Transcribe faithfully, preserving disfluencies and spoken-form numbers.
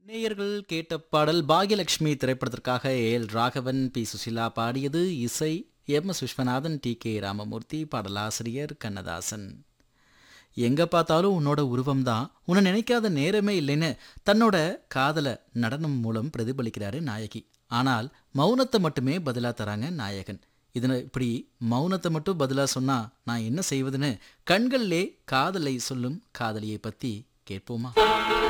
நேயர்கள் கேட்ட பாடல் பாக்யலட்சுமி திரைப்படத்திற்காக A L Raghavan, B Susheela பாடியது. இசை M S Viswanathan, D K Ramamurthy, பாடலாசிரியர் கண்ணதாசன். எங்க பார்த்தாலும் உன்னோட உருவம் தான், உன்னை நினைக்காத நேரமே இல்லைன்னு தன்னோட காதலை நடனம் மூலம் பிரதிபலிக்கிறாரு நாயகி. ஆனால் மௌனத்தை மட்டுமே பதிலா தராங்க நாயகன். இதனை இப்படி மௌனத்தை மட்டும் பதிலா சொன்னா நான் என்ன செய்வதுன்னு கண்களிலே காதலை சொல்லும் காதலியை பத்தி கேட்போமா?